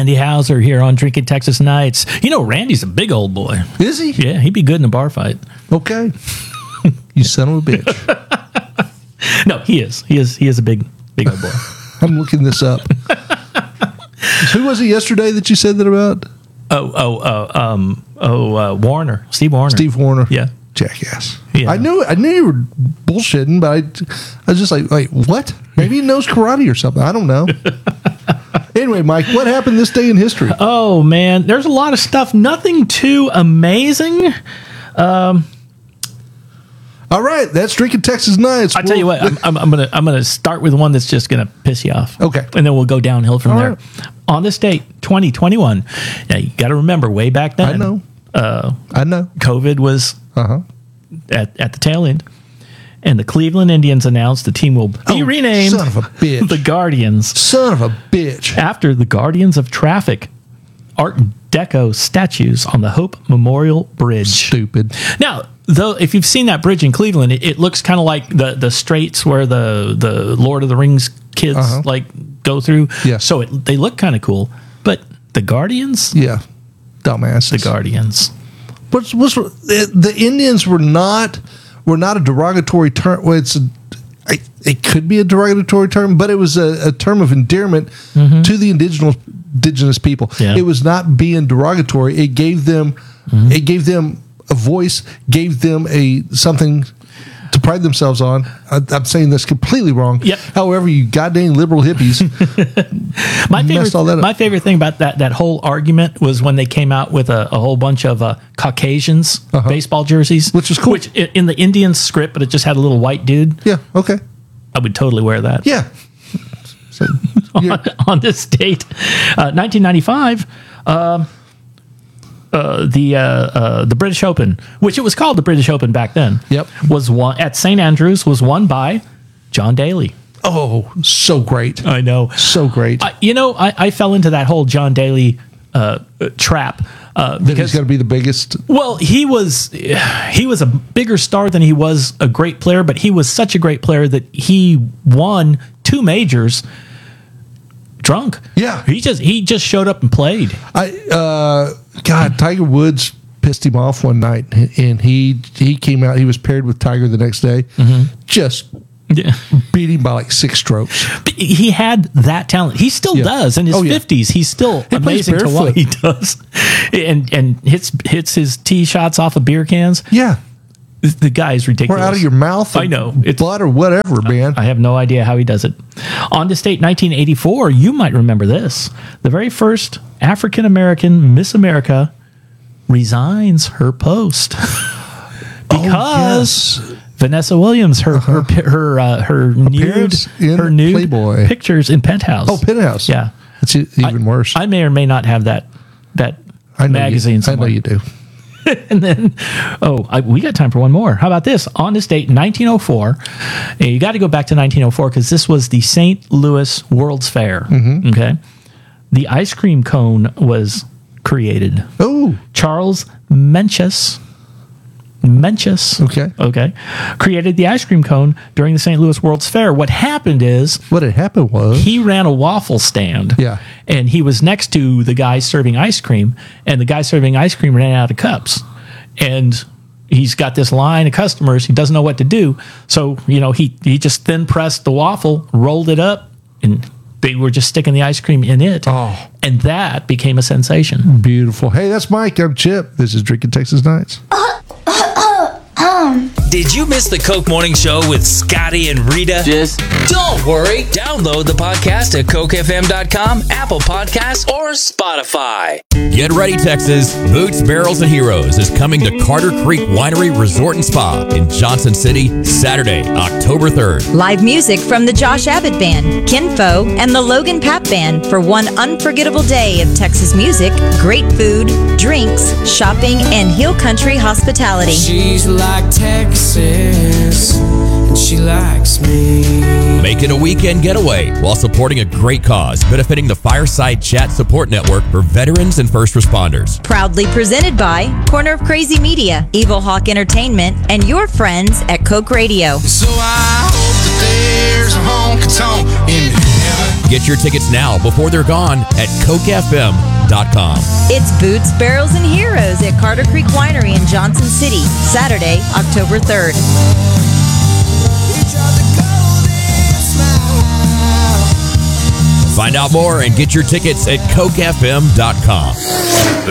Randy Hauser here on Drinking Texas Nights. You know, Randy's a big old boy. Is he? Yeah, he'd be good in a bar fight. Okay. You son of a bitch. No, he is. He is a big old boy. I'm looking this up. Who was it yesterday that you said that about? Warner. Steve Warner. Steve Warner. Yeah. Jackass. Yeah. I knew you were bullshitting, but I was just like, what? Maybe he knows karate or something. I don't know. Anyway, Mike, what happened this day in history? Oh man, there's a lot of stuff. Nothing too amazing. All right, that's Drinking Texas Nights. I tell you what, I'm gonna start with one that's just gonna piss you off. Okay, and then we'll go downhill from there. Right. On this date, 2021. Now you got to remember, way back then, I know. COVID was at the tail end, and the Cleveland Indians announced the team will be renamed son of a bitch. the Guardians. Son of a bitch. After the Guardians of Traffic Art Deco statues on the Hope Memorial Bridge. Stupid. Now, though, if you've seen that bridge in Cleveland, it looks kind of like the straits where the Lord of the Rings kids like go through. Yeah. So they look kind of cool. But the Guardians? Yeah. Dumbasses. The Guardians. The Indians were not a derogatory term. Well, it could be a derogatory term, but it was a term of endearment to the indigenous people. Yeah. It was not being derogatory. It gave them a voice, gave them something to pride themselves on. I'm saying this completely wrong. Yep. However, you goddamn liberal hippies messed all that up. My favorite thing about that whole argument was when they came out with a whole bunch of Caucasians baseball jerseys, which was cool. Which in the Indian script, but it just had a little white dude. Yeah. Okay. I would totally wear that. Yeah. So, on this date, 1995. The British Open, which it was called the British Open back then, was won at St. Andrews, was won by John Daly. Oh, so great. I know. So great. I fell into that whole John Daly trap. That he's going to be the biggest. Well, he was a bigger star than he was a great player, but he was such a great player that he won 2 majors drunk. Yeah. He just showed up and played. Tiger Woods pissed him off one night, and he came out. He was paired with Tiger the next day. Just beat him by like 6 strokes. But he had that talent. He still does in his 50s. He's still amazing to what he does, and hits his tee shots off of beer cans. Yeah. The guy is ridiculous. Or out of your mouth. I know. It's blood or whatever, man. I have no idea how he does it. On this date, 1984, you might remember this. The very first African-American Miss America resigns her post. Because Vanessa Williams, her nude Playboy pictures in Penthouse. Oh, Penthouse. Yeah. It's even worse. I may or may not have that magazine somewhere. I know you do. And then, we got time for one more. How about this? On this date, 1904, you got to go back to 1904 because this was the St. Louis World's Fair. Okay, the ice cream cone was created. Oh, Charles Mencius. Okay, created the ice cream cone during the St. Louis World's Fair. What happened was he ran a waffle stand. Yeah. And he was next to the guy serving ice cream, and the guy serving ice cream ran out of cups. And he's got this line of customers. He doesn't know what to do. So, he just then pressed the waffle, rolled it up, and they were just sticking the ice cream in it. Oh. And that became a sensation. Beautiful. Hey, that's Mike. I'm Chip. This is Drinking Texas Nights. Did you miss the Coke Morning Show with Scotty and Rita? Don't worry. Download the podcast at cokefm.com, Apple Podcasts, or Spotify. Get ready, Texas. Boots, Barrels, and Heroes is coming to Carter Creek Winery Resort and Spa in Johnson City, Saturday, October 3rd. Live music from the Josh Abbott Band, Kinfo, and the Logan Papp Band for one unforgettable day of Texas music, great food, drinks, shopping, and Hill Country hospitality. She's like Texas, and she likes me. Make it a weekend getaway while supporting a great cause benefiting the Fireside Chat Support Network for veterans and first responders. Proudly presented by Corner of Crazy Media, Evil Hawk Entertainment, and your friends at Coke Radio. So I hope that there's a honky-tonk in heaven. Get your tickets now before they're gone at CokeFM.com. It's Boots, Barrels, and Heroes at Carter Creek Winery in Johnson City, Saturday, October 3rd. Find out more and get your tickets at CokeFM.com.